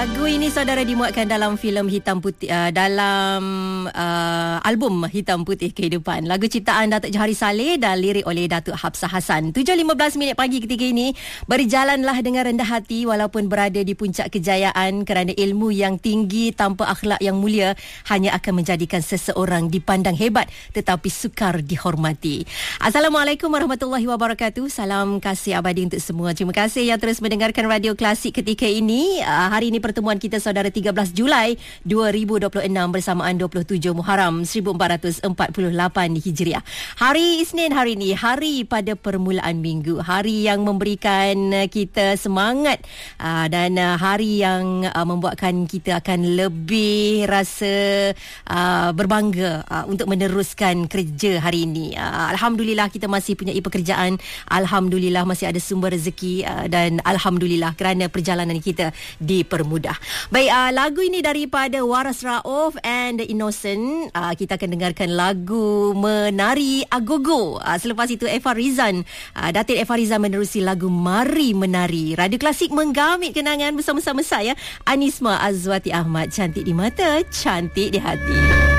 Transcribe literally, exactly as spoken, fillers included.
Lagu ini saudara dimuatkan dalam filem Hitam Putih uh, dalam uh, album Hitam Putih Kehidupan. Lagu ciptaan Datuk Johari Saleh dan lirik oleh Datuk Hafsah Hassan. tujuh lima belas minit pagi ketika ini, berjalanlah dengan rendah hati walaupun berada di puncak kejayaan, kerana ilmu yang tinggi tanpa akhlak yang mulia hanya akan menjadikan seseorang dipandang hebat tetapi sukar dihormati. Assalamualaikum warahmatullahi wabarakatuh. Salam kasih abadi untuk semua. Terima kasih yang terus mendengarkan Radio Klasik ketika ini. Uh, hari ini pertemuan kita saudara tiga belas Julai dua ribu dua puluh enam bersamaan dua puluh tujuh Muharram seribu empat ratus empat puluh lapan Hijriah. Hari Isnin hari ini, hari pada permulaan minggu, hari yang memberikan kita semangat uh, dan uh, hari yang uh, membuatkan kita akan lebih rasa uh, berbangga uh, untuk meneruskan kerja hari ini. Uh, Alhamdulillah kita masih punya pekerjaan, Alhamdulillah masih ada sumber rezeki uh, dan Alhamdulillah kerana perjalanan kita dipermudah. Baik, uh, lagu ini daripada Waras Rauf and the Innocent. Uh, kita akan dengarkan lagu Menari Agogo. Uh, selepas itu Eva Rizan, uh, Datin Eva Rizan menerusi lagu Mari Menari. Radio Klasik menggamit kenangan bersama-sama saya, Anisma Azwati Ahmad. Cantik di mata, cantik di hati.